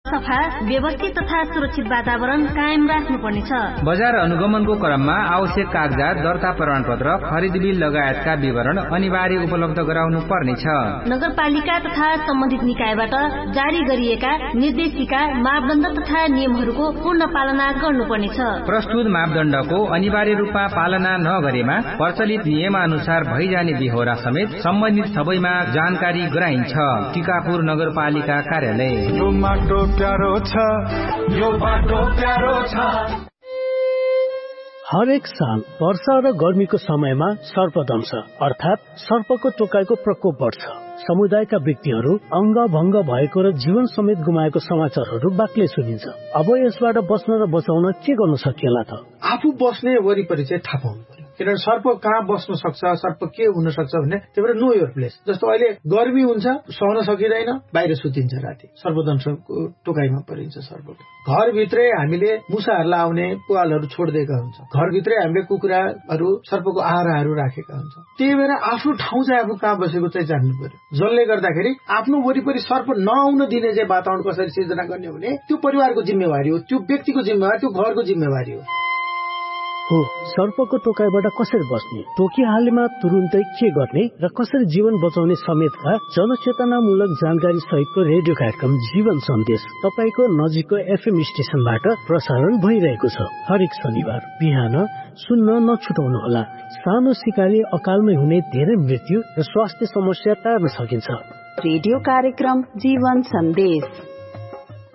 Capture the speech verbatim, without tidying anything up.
सफा, व्यवस्थित तथा सुरक्षित वातावरण कायम राख्नुपर्नेछ। बजार अनुगमनको क्रममा आवश्यक कागजात, दर्ता प्रमाणपत्र, खरिद बिल लगायतका विवरण अनिवार्य उपलब्ध गराउनु पर्नेछ। नगरपालिका तथा सम्बन्धित निकायबाट जारी गरिएका निर्देशिका, मापदण्ड तथा नियमहरूको पूर्ण पालना गर्नुपर्नेछ। प्रस्तुत मापदण्डको अनिवार्य रूपमा पालना नगरेमा प्रचलित नियमानुसार भइजाने बिहोरा समेत सम्बन्धित सबैमा जानकारी गराइन्छ। टिकापुर नगरपालिका कार्यालय। यो माटो प्यारो छ, यो बाटो प्यारो छ। हरेक साल वर्षा र गर्मीको समयमा सर्पदंश अर्थात सर्पको टोकाइको प्रकोप बढ्छ। समुदायका व्यक्तिहरू अंग भंग भएको र जीवन समेत गुमाएको समाचारहरू बाक्लै सुनिन्छ। अब यसबाट बच्न र बचाउन के गर्न सकिएला त? आफू बस्ने वरिपरि चाहिँ थाहा पाउनु पर्यो, किनभने सर्प कहाँ बस्न सक्छ, सर्प के हुन सक्छ भन्ने। त्यही भएर नो योर प्लेस। जस्तो अहिले गर्मी हुन्छ, सहन सकिँदैन, बाहिर सुतिन्छ, राति सर्पदंशको टोकाइमा परिन्छ सर्पको। घरभित्रै हामीले मुसाहरूलाई आउने पुवालहरू छोडिदिएका हुन्छ, घरभित्रै हामीले कुखुराहरू सर्पको आहाराहरू राखेका हुन्छ। त्यही भएर आफ्नो ठाउँ चाहिँ आफू कहाँ बसेको चाहिँ जान्नु पर्यो, जसले गर्दाखेरि आफ्नो वरिपरि सर्प नआउन दिने चाहिँ वातावरण कसरी सिर्जना गर्ने भने त्यो परिवारको जिम्मेवारी हो, त्यो व्यक्तिको जिम्मेवारी, त्यो घरको जिम्मेवारी हो। हो, सर्पको टोकाइबाट कसरी बस्ने, टोकिहालेमा तुरुन्तै के गर्ने र कसरी जीवन बचाउने समेतका जनचेतनामूलक जानकारी सहितको रेडियो कार्यक्रम जीवन सन्देश तपाईको नजिकको एफएम स्टेशनबाट प्रसारण भइरहेको छ। हरेक शनिबार बिहान सुन्न नछुटाउनुहोला। सानो सिकाले अकालमै हुने धेरै मृत्यु र स्वास्थ्य समस्या टार्न सकिन्छ। रेडियो कार्यक्रम जीवन सन्देश।